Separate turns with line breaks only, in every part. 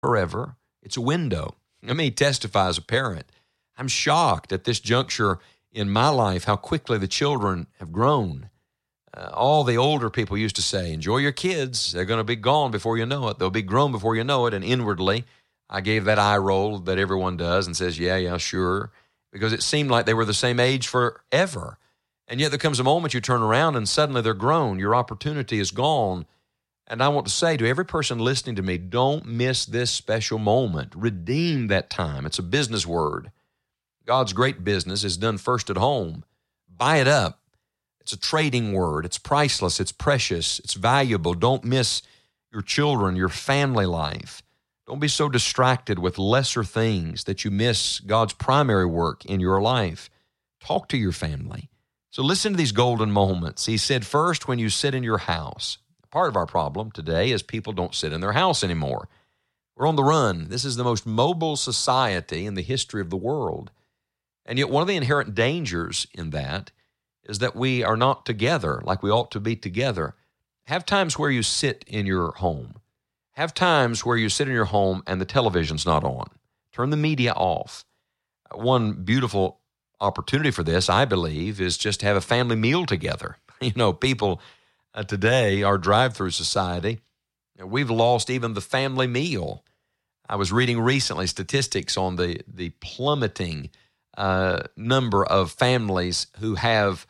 forever. It's a window. Let me testify as a parent. I'm shocked at this juncture in my life how quickly the children have grown. All the older people used to say, enjoy your kids. They're going to be gone before you know it. They'll be grown before you know it. And inwardly, I gave that eye roll that everyone does and says, yeah, sure. Because it seemed like they were the same age forever. And yet there comes a moment you turn around and suddenly they're grown. Your opportunity is gone. And I want to say to every person listening to me, don't miss this special moment. Redeem that time. It's a business word. God's great business is done first at home. Buy it up. It's a trading word. It's priceless. It's precious. It's valuable. Don't miss your children, your family life. Don't be so distracted with lesser things that you miss God's primary work in your life. Talk to your family. So listen to these golden moments. He said, first, when you sit in your house. Part of our problem today is people don't sit in their house anymore. We're on the run. This is the most mobile society in the history of the world. And yet one of the inherent dangers in that is that we are not together like we ought to be together. Have times where you sit in your home. Have times where you sit in your home and the television's not on. Turn the media off. One beautiful opportunity for this, I believe, is just to have a family meal together. People today, our drive-through society, we've lost even the family meal. I was reading recently statistics on the plummeting number of families who have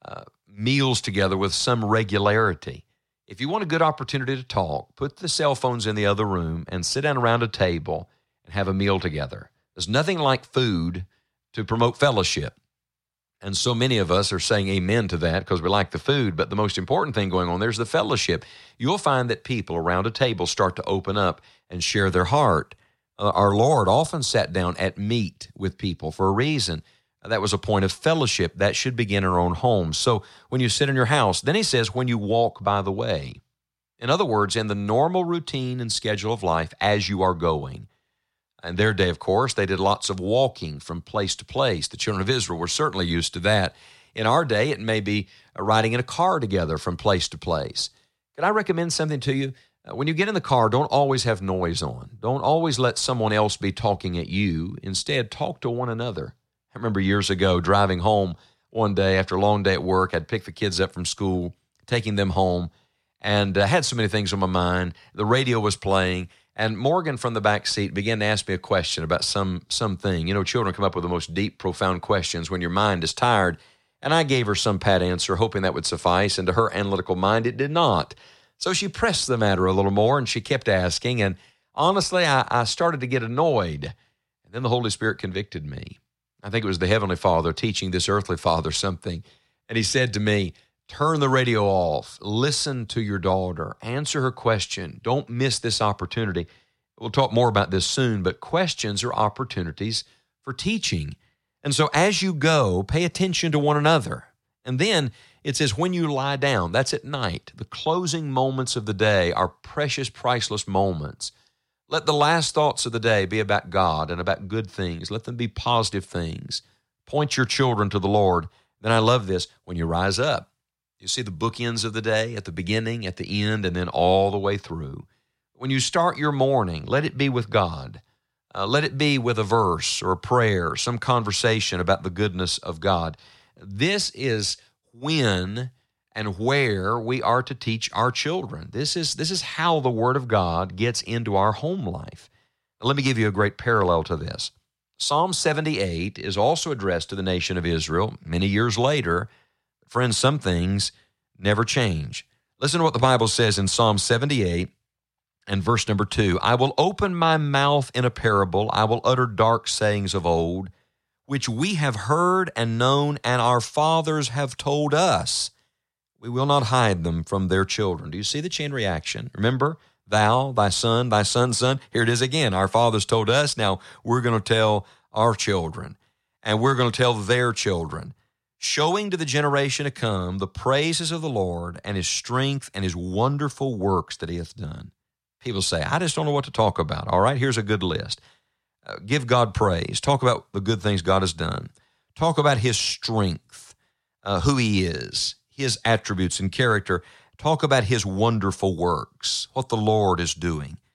meals together with some regularity. If you want a good opportunity to talk, put the cell phones in the other room and sit down around a table and have a meal together. There's nothing like food to promote fellowship. And so many of us are saying amen to that because we like the food. But the most important thing going on there is the fellowship. You'll find that people around a table start to open up and share their heart. Our Lord often sat down at meat with people for a reason. That was a point of fellowship. That should begin in our own homes. So when you sit in your house, then he says, when you walk by the way. In other words, in the normal routine and schedule of life as you are going. In their day, of course, they did lots of walking from place to place. The children of Israel were certainly used to that. In our day, it may be riding in a car together from place to place. Could I recommend something to you? When you get in the car, don't always have noise on. Don't always let someone else be talking at you. Instead, talk to one another. I remember years ago driving home one day after a long day at work. I'd pick the kids up from school, taking them home, and I had so many things on my mind. The radio was playing, and Morgan from the back seat began to ask me a question about something. Children come up with the most deep, profound questions when your mind is tired, and I gave her some pat answer, hoping that would suffice, and to her analytical mind, it did not. So she pressed the matter a little more, and she kept asking, and honestly, I started to get annoyed, and then the Holy Spirit convicted me. I think it was the Heavenly Father teaching this earthly father something. And he said to me, turn the radio off, listen to your daughter, answer her question. Don't miss this opportunity. We'll talk more about this soon, but questions are opportunities for teaching. And so as you go, pay attention to one another. And then it says, when you lie down, that's at night. The closing moments of the day are precious, priceless moments. Let the last thoughts of the day be about God and about good things. Let them be positive things. Point your children to the Lord. Then I love this, when you rise up. You see the bookends of the day at the beginning, at the end, and then all the way through. When you start your morning, let it be with God. Let it be with a verse or a prayer, some conversation about the goodness of God. This is when and where we are to teach our children. This is how the Word of God gets into our home life. Now, let me give you a great parallel to this. Psalm 78 is also addressed to the nation of Israel many years later. Friends, some things never change. Listen to what the Bible says in Psalm 78 and verse number 2. I will open my mouth in a parable. I will utter dark sayings of old, which we have heard and known, and our fathers have told us. We will not hide them from their children. Do you see the chain reaction? Remember, thou, thy son's son. Here it is again. Our fathers told us. Now we're going to tell our children, and we're going to tell their children, showing to the generation to come the praises of the Lord and his strength and his wonderful works that he hath done. People say, I just don't know what to talk about. All right, here's a good list. Give God praise. Talk about the good things God has done. Talk about his strength, who he is, his attributes and character. Talk about his wonderful works, what the Lord is doing.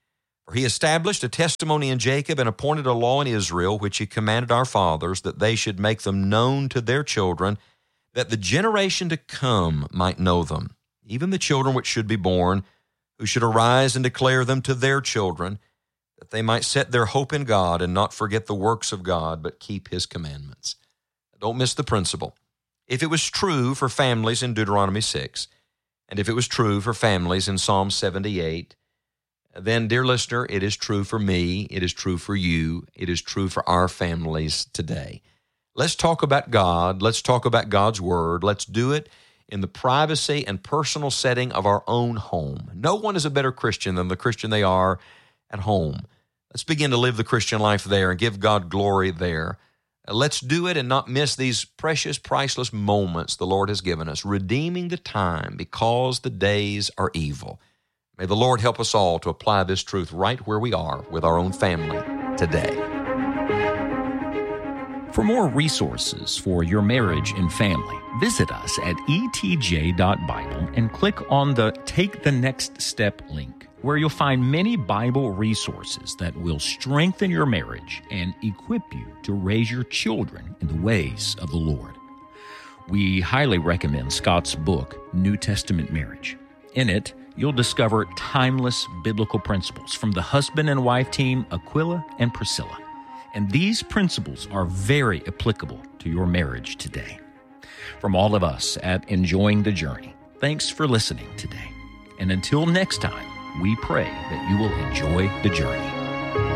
For he established a testimony in Jacob and appointed a law in Israel, which he commanded our fathers, that they should make them known to their children, that the generation to come might know them, even the children which should be born, who should arise and declare them to their children, that they might set their hope in God and not forget the works of God, but keep his commandments. Don't miss the principle. If it was true for families in Deuteronomy 6, and if it was true for families in Psalm 78, then, dear listener, it is true for me, it is true for you, it is true for our families today. Let's talk about God. Let's talk about God's Word. Let's do it in the privacy and personal setting of our own home. No one is a better Christian than the Christian they are at home. Let's begin to live the Christian life there and give God glory there. Let's do it and not miss these precious, priceless moments the Lord has given us, redeeming the time because the days are evil. May the Lord help us all to apply this truth right where we are with our own family today.
For more resources for your marriage and family, visit us at etj.bible and click on the Take the Next Step link, where you'll find many Bible resources that will strengthen your marriage and equip you to raise your children in the ways of the Lord. We highly recommend Scott's book, New Testament Marriage. In it, you'll discover timeless biblical principles from the husband and wife team Aquila and Priscilla. And these principles are very applicable to your marriage today. From all of us at Enjoying the Journey, thanks for listening today. And until next time, we pray that you will enjoy the journey.